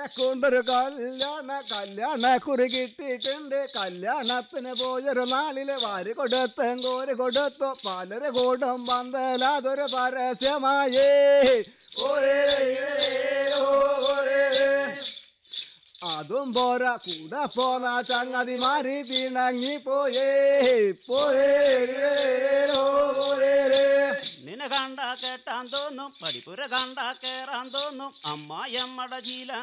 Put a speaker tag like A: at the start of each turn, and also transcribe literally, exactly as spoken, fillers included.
A: കൊണ്ടൊരു കല്യാണ കല്യാണ കുറി കിട്ടിയിട്ടുണ്ട്. കല്യാണത്തിന് പോയൊരു നാളില് വാരി കൊടുത്തും കോരി കൊടുത്തു പലര് കൂടും പന്തലാതൊരു പരസ്യമായേ. അതും പോരാ കൂടെ പോന്ന ചങ്ങതിമാരി പിണങ്ങി പോയേ പോയേ.
B: നിന്നെ കണ്ടാ കേട്ടാൻ തോന്നും, പഠിപ്പുര കണ്ടാ കേറാൻ തോന്നും. അമ്മായിയമ്മടെ ജീല